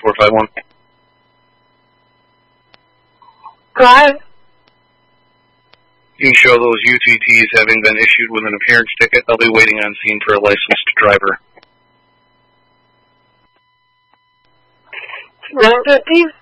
2451. Go ahead. You can show those UTTs having been issued with an appearance ticket. They'll be waiting on scene for a licensed driver. 950?